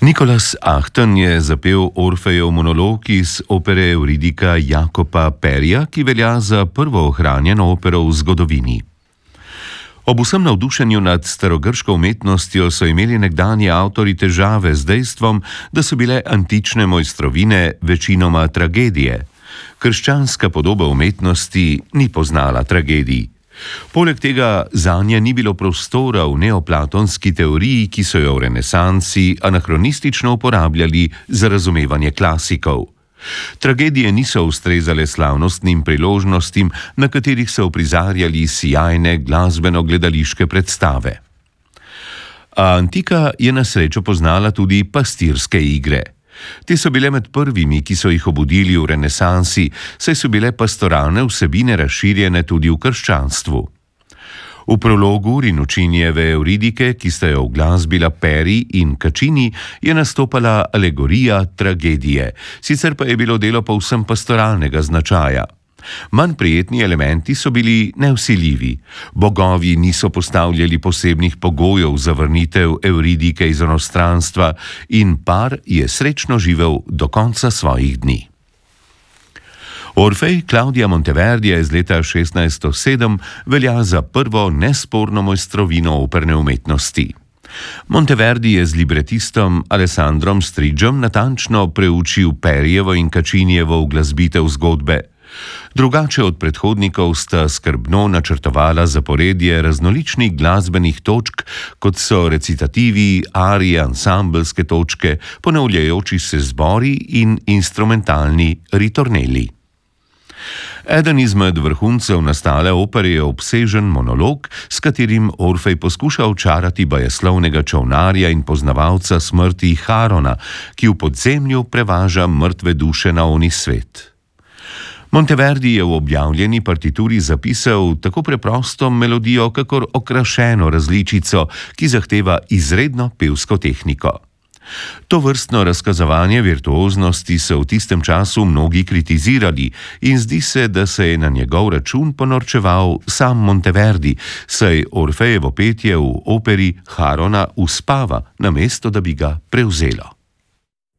Nicolas Achton je zapel Orfejev monolog iz opere Euridika Jakoba Perija, ki velja za prvo ohranjeno opero v zgodovini. Ob vsem navdušenju nad starogrško umetnostjo so imeli nekdanji avtorji težave z dejstvom, da so bile antične mojstrovine večinoma tragedije. Krščanska podoba umetnosti ni poznala tragedij. Poleg tega zanje ni bilo prostora v neoplatonski teoriji, ki so jo v renesansi anahronistično uporabljali za razumevanje klasikov. Tragedije niso ustrezale slavnostnim priložnostim, na katerih so uprizarjali sijajne glasbeno-gledališke predstave. A antika je na srečo poznala tudi pastirske igre. Te so bile med prvimi, ki so jih obudili v renesansi, saj so bile pastoralne vsebine razširjene tudi v krščanstvu. V prologu Rinučinijeve Euridike, ki sta jo uglasbila Peri in Caccini, je nastopala alegorija tragedije, sicer pa je bilo delo povsem pastoralnega značaja. Manj prijetni elementi so bili nevsiljivi. Bogovi niso postavljali posebnih pogojev za vrnitev Euridike iz onostranstva in par je srečno živel do konca svojih dni. Orfej Claudia Monteverdija iz leta 1607 velja za prvo nesporno mojstrovino operne umetnosti. Monteverdi je z libretistom Alessandrom Striggom natančno preučil Perijevo in Caccinijevo uglasbitev zgodbe. Drugače od predhodnikov sta skrbno načrtovala zaporedje različnih glasbenih točk, kot so recitativi, arije, ansambelske točke, ponavljajoči se zbori in instrumentalni ritorneli. Eden izmed vrhuncev nastale opere je obsežen monolog, s katerim Orfej poskuša očarati bajeslovnega čolnarja in poznavalca smrti Charona, ki v podzemlju prevaža mrtve duše na oni svet. Monteverdi je v objavljeni partituri zapisal tako preprosto melodijo, kakor okrašeno različico, ki zahteva izredno pevsko tehniko. To vrstno razkazovanje virtuoznosti so v tistem času mnogi kritizirali in zdi se, da se je na njegov račun ponorčeval sam Monteverdi, saj Orfejevo petje v operi Charona uspava, namesto da bi ga prevzelo.